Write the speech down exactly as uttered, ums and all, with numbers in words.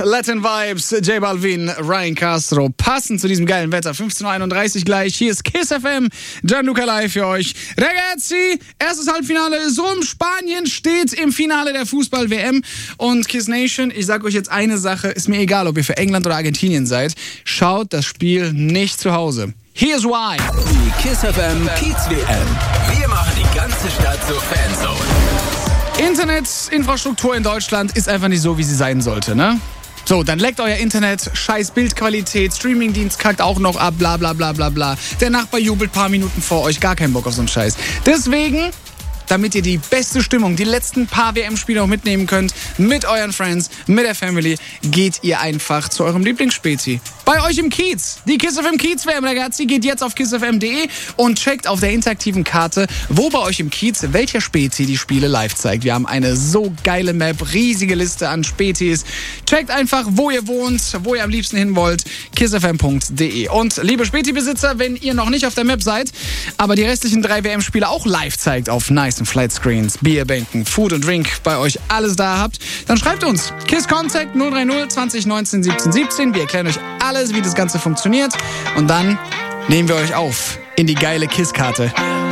Latin Vibes, J Balvin, Ryan Castro. Passend zu diesem geilen Wetter. fünfzehn Uhr einunddreißig gleich. Hier ist Kiss F M. Gianluca live für euch. Ragazzi, erstes Halbfinale ist rum. Spanien steht im Finale der Fußball-W M. Und Kiss Nation, ich sag euch jetzt eine Sache. Ist mir egal, ob ihr für England oder Argentinien seid. Schaut das Spiel nicht zu Hause. Here's why. Die Kiss F M Kiez W M. Wir machen die ganze Stadt zur Fanzone. Internetinfrastruktur in Deutschland ist einfach nicht so, wie sie sein sollte, ne? So, dann leckt euer Internet, scheiß Bildqualität, Streamingdienst kackt auch noch ab, bla bla bla bla bla. Der Nachbar jubelt paar Minuten vor euch, gar keinen Bock auf so einen Scheiß. Deswegen, damit ihr die beste Stimmung, die letzten paar W M-Spiele auch mitnehmen könnt, mit euren Friends, mit der Family, geht ihr einfach zu eurem Lieblingsspäti. Bei euch im Kiez. Die Kiss F M Kiez W M, Ragazzi, geht jetzt auf kiss f m punkt de und checkt auf der interaktiven Karte, wo bei euch im Kiez welcher Späti die Spiele live zeigt. Wir haben eine so geile Map, riesige Liste an Spätis. Checkt einfach, wo ihr wohnt, wo ihr am liebsten hin wollt, kiss f m punkt de. Und liebe Späti-Besitzer, wenn ihr noch nicht auf der Map seid, aber die restlichen drei W M-Spiele auch live zeigt auf Nice und Flight Screens, Bierbänken, Food und Drink bei euch alles da habt, dann schreibt uns Kiss Contact null drei null zwanzig neunzehn siebzehn siebzehn. Wir erklären euch alles, wie das Ganze funktioniert und dann nehmen wir euch auf in die geile Kiss-Karte.